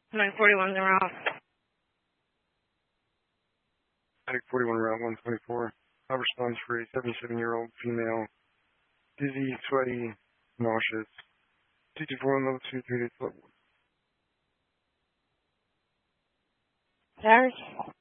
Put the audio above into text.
941 en route. Attic 41 Route 124. I'll respond for a 77-year-old female. Dizzy, sweaty, nauseous. 224 level 2, 3 days level 1. Sarah?